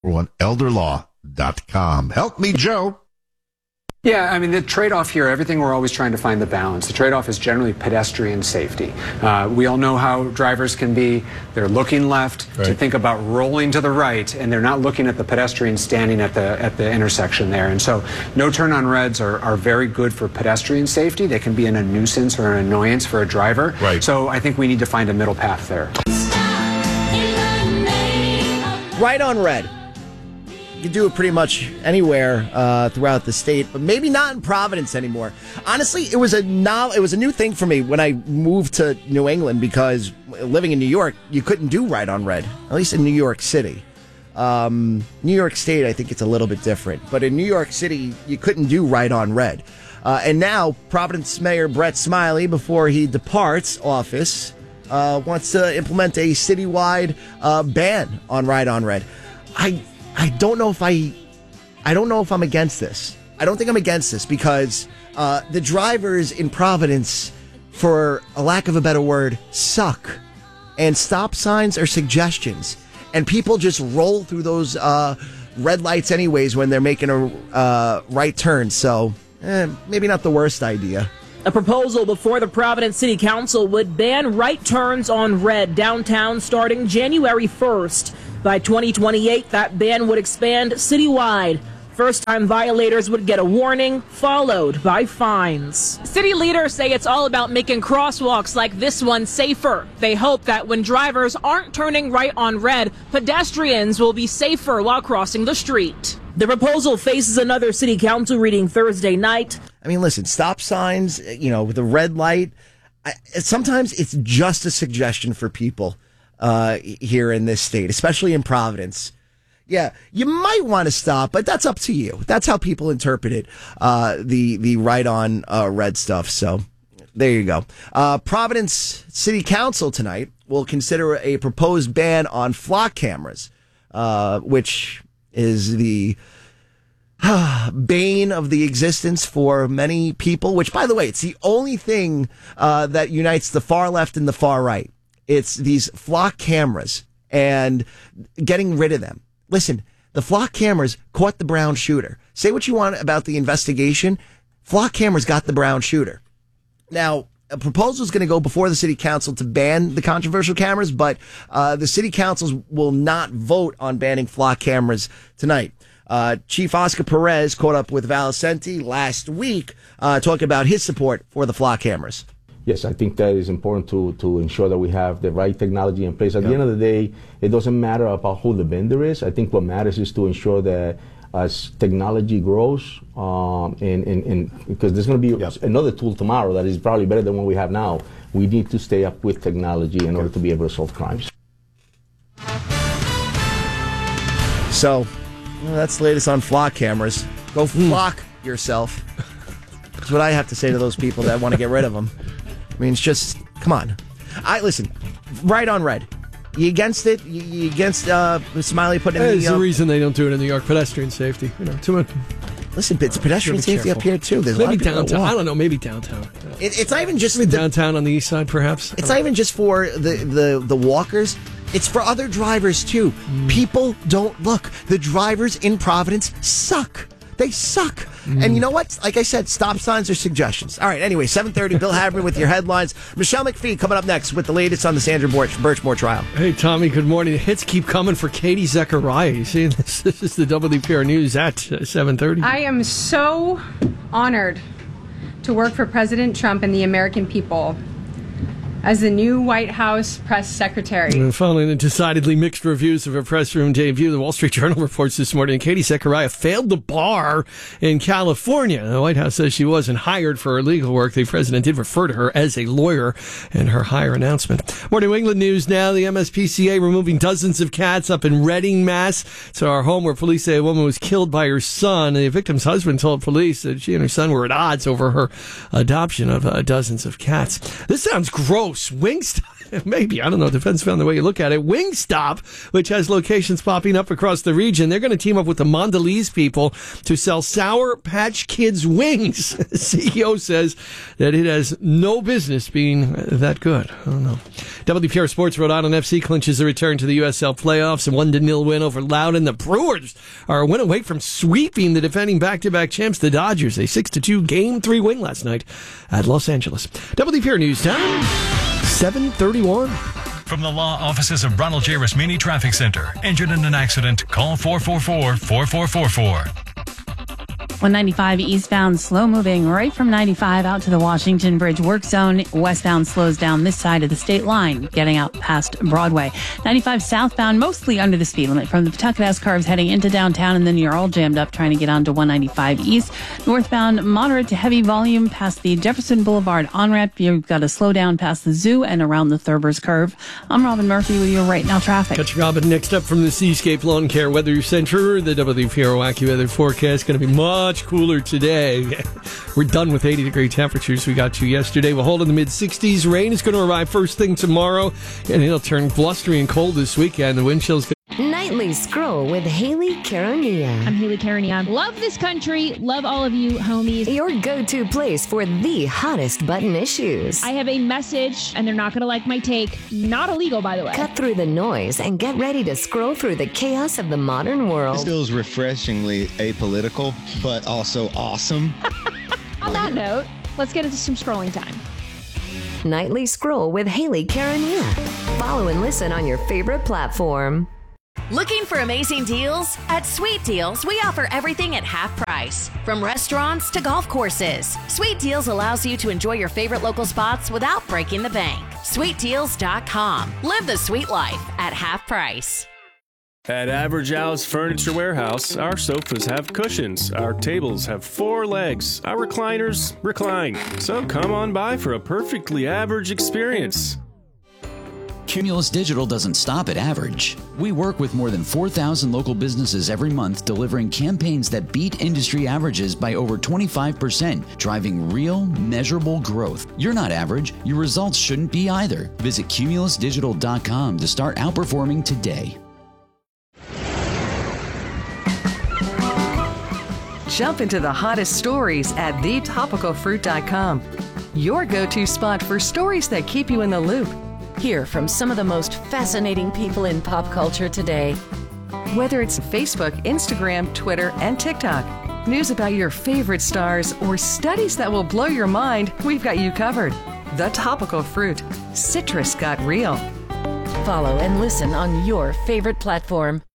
or on elderlaw.com. Help me, Joe. Yeah, I mean, the trade-off here, everything we're always trying to find the balance. The trade-off is generally pedestrian safety. We all know how drivers can be. They're looking left to think about rolling to the right, and they're not looking at the pedestrian standing at the intersection there. And so no turn on reds are very good for pedestrian safety. They can be a nuisance or an annoyance for a driver. Right. So I think we need to find a middle path there. Right on red. You can do it pretty much anywhere throughout the state, but maybe not in Providence anymore. Honestly, it was a new thing for me when I moved to New England, because living in New York, you couldn't do right on red, at least in New York City. New York State, I think it's a little bit different, but in New York City, you couldn't do right on red. And now, Providence Mayor Brett Smiley, before he departs office, wants to implement a citywide ban on right on red. I don't know if I'm against this. I don't think I'm against this, because the drivers in Providence, for a lack of a better word, suck. And stop signs are suggestions. And people just roll through those red lights anyways when they're making a right turn. So maybe not the worst idea. A proposal before the Providence City Council would ban right turns on red downtown starting January 1st. By 2028, that ban would expand citywide. First-time violators would get a warning, followed by fines. City leaders say it's all about making crosswalks like this one safer. They hope that when drivers aren't turning right on red, pedestrians will be safer while crossing the street. The proposal faces another city council reading Thursday night. I mean, listen, stop signs, with the red light, sometimes it's just a suggestion for people here in this state, especially in Providence. Yeah, you might want to stop, but that's up to you. That's how people interpret it, the right on red stuff. So there you go. Providence City Council tonight will consider a proposed ban on flock cameras, which is the bane of the existence for many people, which, by the way, it's the only thing that unites the far left and the far right. It's these flock cameras and getting rid of them. Listen, the flock cameras caught the brown shooter. Say what you want about the investigation. Flock cameras got the brown shooter. Now, a proposal is going to go before the city council to ban the controversial cameras, but the city councils will not vote on banning flock cameras tonight. Chief Oscar Perez caught up with Valicenti last week talking about his support for the flock cameras. Yes, I think that is important to ensure that we have the right technology in place. At the end of the day, it doesn't matter about who the vendor is. I think what matters is to ensure that as technology grows, and because there's going to be another tool tomorrow that is probably better than what we have now, we need to stay up with technology in order to be able to solve crimes. So, that's the latest on flock cameras. Go flock yourself. That's what I have to say to those people that want to get rid of them. I mean, it's just, come on. Listen, right on red. You against it? You against Smiley putting in the... There's a reason they don't do it in New York. Pedestrian safety. Too much. Listen, it's pedestrian safety up here, too. There's maybe downtown. I don't know. Maybe downtown. It's not even just... downtown on the east side, perhaps. It's not even just for the walkers. It's for other drivers, too. People don't look. The drivers in Providence suck. They suck. And you know what? Like I said, stop signs are suggestions. All right, anyway, 7:30, Bill Haberman with your headlines. Michelle McPhee coming up next with the latest on the Sandra Birchmore trial. Hey, Tommy, good morning. The hits keep coming for Katie Zechariah. You see, this is the WPR News at 7:30. I am so honored to work for President Trump and the American people as the new White House press secretary. And following the decidedly mixed reviews of her press room debut, the Wall Street Journal reports this morning Katie Zechariah failed the bar in California. The White House says she wasn't hired for her legal work. The president did refer to her as a lawyer in her hire announcement. More New England news now. The MSPCA removing dozens of cats up in Reading, Mass. So our home where police say a woman was killed by her son. The victim's husband told police that she and her son were at odds over her adoption of dozens of cats. This sounds gross. Wingstop Maybe. I don't know. Depends on the way you look at it. Wingstop, which has locations popping up across the region, they're going to team up with the Mondelez people to sell Sour Patch Kids wings. The CEO says that it has no business being that good. I don't know. WPR Sports, Rhode Island FC clinches a return to the USL playoffs. A 1-0 win over Loudoun. The Brewers are a win away from sweeping the defending back-to-back champs, the Dodgers. A 6-2 Game 3 win last night at Los Angeles. WPR News Time, 7:31. From the law offices of Ronald J. Rasmini Traffic Center. Injured in an accident? Call 444-4444. 195 eastbound, slow moving right from 95 out to the Washington Bridge work zone. Westbound slows down this side of the state line, getting out past Broadway. 95 southbound, mostly under the speed limit from the Pawtucket S-Curves heading into downtown, and then you're all jammed up trying to get onto 195 east. Northbound, moderate to heavy volume past the Jefferson Boulevard on-ramp. You've got to slow down past the zoo and around the Thurber's Curve. I'm Robin Murphy with your Right Now traffic. Catch Robin next up from the Seascape Lawn Care Weather Center. The WPR AccuWeather forecast going to be much cooler today. We're done with 80-degree temperatures we got to yesterday. We'll hold in the mid-60s. Rain is going to arrive first thing tomorrow, and it'll turn blustery and cold this weekend. The wind chill's Nightly Scroll with Haley Caronia. I'm Haley Caronia. Love this country. Love all of you, homies. Your go-to place for the hottest button issues. I have a message, and they're not going to like my take. Not illegal, by the way. Cut through the noise and get ready to scroll through the chaos of the modern world. This feels refreshingly apolitical, but also awesome. On that note, let's get into some scrolling time. Nightly Scroll with Haley Caronia. Follow and listen on your favorite platform. Looking for amazing deals? At Sweet Deals, we offer everything at half price. From restaurants to golf courses, Sweet Deals allows you to enjoy your favorite local spots without breaking the bank. SweetDeals.com. Live the sweet life at half price. At Average Al's Furniture Warehouse, our sofas have cushions, our tables have 4 legs, our recliners recline. So come on by for a perfectly average experience. Cumulus Digital doesn't stop at average. We work with more than 4,000 local businesses every month, delivering campaigns that beat industry averages by over 25%, driving real, measurable growth. You're not average. Your results shouldn't be either. Visit cumulusdigital.com to start outperforming today. Jump into the hottest stories at thetopicalfruit.com. Your go-to spot for stories that keep you in the loop. Hear from some of the most fascinating people in pop culture today. Whether it's Facebook, Instagram, Twitter, and TikTok, news about your favorite stars, or studies that will blow your mind, we've got you covered. The Topical Fruit. Citrus got real. Follow and listen on your favorite platform.